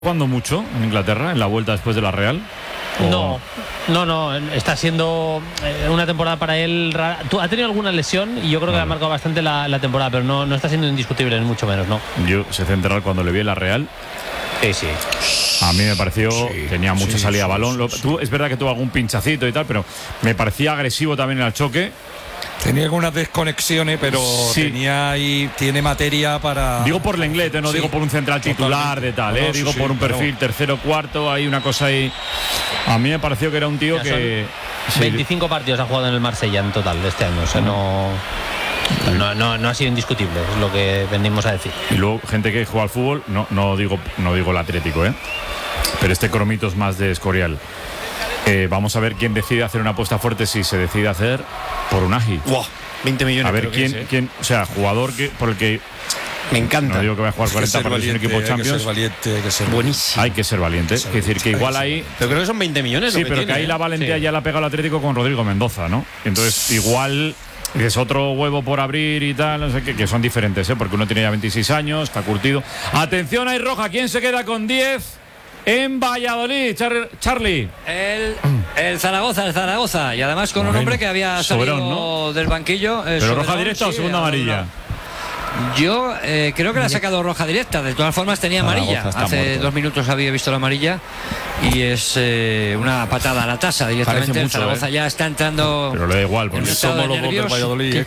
¿Jugando mucho en Inglaterra en la vuelta después de la Real? No, está siendo una temporada para él rara. Ha tenido alguna lesión y yo creo que ha marcado bastante la temporada, pero no está siendo indiscutible, ni mucho menos, ¿no? Yo sé central cuando le vi en la Real. Sí. A mí me pareció, tenía mucha salida a balón. Es verdad que tuvo algún pinchacito y tal, pero me parecía agresivo también en el choque. Tenía algunas desconexiones, pero tiene materia para... Digo por Lenglet, no digo por un central titular de tal, digo por un perfil tercero, cuarto, hay una cosa ahí. A mí me pareció que era un tío que... 25 partidos ha jugado en el Marsella en total de este año, o sea, no ha sido indiscutible, es lo que venimos a decir. Y luego gente que juega al fútbol, no digo el Atlético, pero este cromito es más de Escorial. Vamos a ver quién decide hacer una apuesta fuerte, si se decide hacer por Unai. ¡Wow! 20 millones. A ver quién, o sea, jugador por el que me encanta. No digo que vaya a jugar 40 partidos en equipo Champions. Hay que ser buenísimo. Hay que ser valiente. Es decir, que igual ahí. Pero creo que son 20 millones. Sí, pero que ahí la valentía ya la ha pegado el Atlético con Rodrigo Mendoza, ¿no? Entonces, igual es otro huevo por abrir y tal, no sé qué, que son diferentes, porque uno tiene ya 26 años, está curtido. Atención, hay roja. ¿Quién se queda con 10? En Valladolid, Charlie. El Zaragoza. Y además con un hombre que había salido ¿no? del banquillo. ¿Pero Soberón, roja directa o segunda amarilla? Yo creo que le ha sacado roja directa. De todas formas tenía amarilla. Hace 2 minutos había visto la amarilla. Y es una patada a la tasa directamente. El Zaragoza ya está entrando. Pero le da igual, porque somos los dos del Valladolid.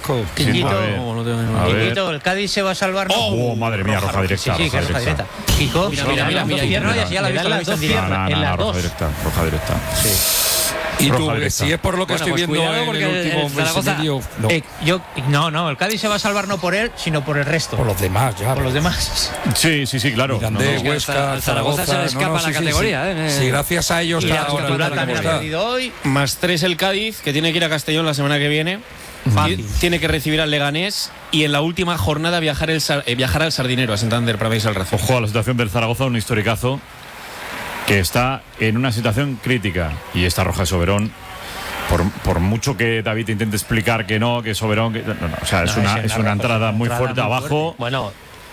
Quiquito, el Cádiz se va a salvar. Oh, madre mía, roja directa. Sí, que es roja directa. Quico, mira, ya la he visto. Roja directa. Sí. Y tú, si es por lo que estoy viendo en el último mes y medio, no, el Cádiz se va a salvar no por él, sino por el resto. Por los demás, ya. Por los demás. Sí, claro. Mirandés, Huesca, Zaragoza se le escapa la categoría. Sí, gracias a ellos está ahora también ha perdido hoy. Más 3 el Cádiz, que tiene que ir a Castellón la semana que viene. Tiene que recibir al Leganés y en la última jornada viajar al Sardinero, a Santander, para verse al Razo. Ojo a la situación del Zaragoza, un historicazo que está en una situación crítica, y esta roja de Soberón, por mucho que David intente explicar que Soberón, o sea, es una entrada muy fuerte abajo. Bueno,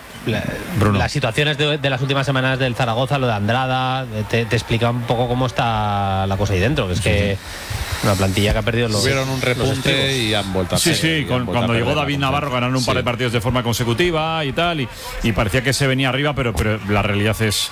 las situaciones de las últimas semanas del Zaragoza, lo de Andrada, te explica un poco cómo está la cosa ahí dentro, que es que una plantilla que ha perdido tuvieron un repunte y han vuelto a perder. Cuando llegó David Navarro ganaron un par de partidos de forma consecutiva y tal, y parecía que se venía arriba, pero la realidad es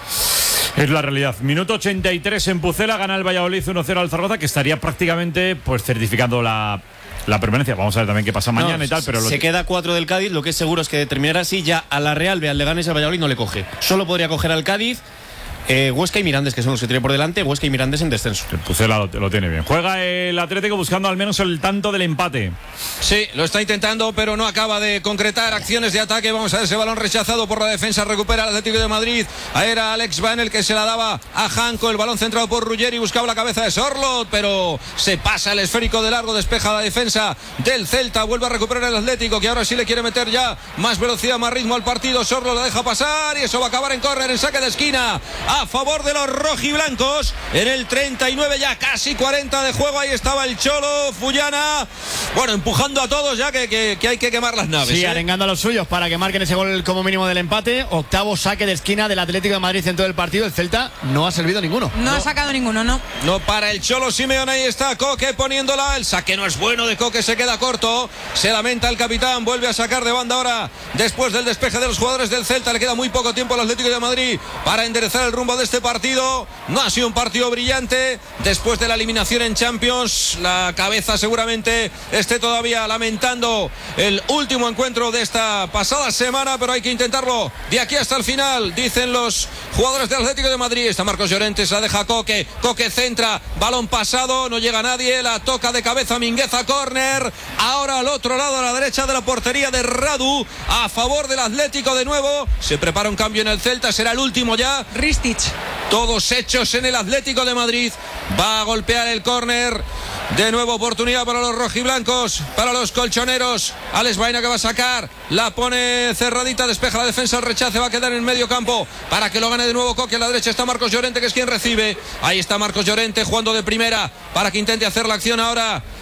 la realidad. Minuto 83 en Pucela, gana el Valladolid 1-0 al Zaragoza, que estaría prácticamente certificando la permanencia. Vamos a ver también qué pasa mañana y tal, pero se queda 4 del Cádiz. Lo que es seguro es que de terminar así, ya a la Real, al Leganés y al Valladolid no le coge. Solo podría coger al Cádiz, Huesca y Mirandés, que son los que tiene por delante. Huesca y Mirandés en descenso. El Pucela lo tiene bien. Juega el Atlético buscando al menos el tanto del empate. Sí, lo está intentando, pero no acaba de concretar acciones de ataque. Vamos a ver ese balón rechazado por la defensa. Recupera el Atlético de Madrid. Era Alex Van el que se la daba a Janko. El balón centrado por Ruggeri. Buscaba la cabeza de Sorloth, pero se pasa el esférico de largo. Despeja la defensa del Celta. Vuelve a recuperar el Atlético, que ahora sí le quiere meter ya más velocidad, más ritmo al partido. Sorloth la deja pasar y eso va a acabar en córner, en saque de esquina a favor de los rojiblancos. En el 39, ya casi 40 de juego. Ahí estaba el Cholo Fullana. Bueno, empujando a todos ya que hay que quemar las naves. Sí, arengando a los suyos para que marquen ese gol como mínimo del empate. Octavo saque de esquina del Atlético de Madrid en todo el partido. El Celta no ha servido ninguno. No ha sacado ninguno, no. No para el Cholo Simeone. Ahí está Coque poniéndola. El saque no es bueno de Coque, se queda corto. Se lamenta el capitán. Vuelve a sacar de banda ahora después del despeje de los jugadores del Celta. Le queda muy poco tiempo al Atlético de Madrid para enderezar el rumbo de este partido. No ha sido un partido brillante después de la eliminación en Champions. La cabeza seguramente esté todavía lamentando el último encuentro de esta pasada semana, pero hay que intentarlo de aquí hasta el final, dicen los jugadores del Atlético de Madrid. Está Marcos Llorente, se la deja Coque. Coque centra, balón pasado, no llega nadie, la toca de cabeza Mingueza, córner. Ahora al otro lado, a la derecha de la portería de Radu, a favor del Atlético de nuevo. Se prepara un cambio en el Celta, será el último ya. Ristich. Todos hechos en el Atlético de Madrid. Va a golpear el córner. De nuevo oportunidad para los rojiblancos, para los colchoneros. Alex Baena que va a sacar, la pone cerradita, despeja la defensa, el rechace va a quedar en el medio campo para que lo gane de nuevo Coque. A la derecha está Marcos Llorente, que es quien recibe. Ahí está Marcos Llorente jugando de primera para que intente hacer la acción ahora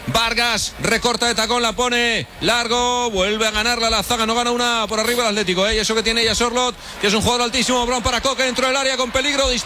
Vargas recorta de tacón, la pone largo, vuelve a ganarla la zaga, no gana una por arriba el Atlético, y eso que tiene ya Sorlot, que es un jugador altísimo. Balón para Coque dentro del área con peligro.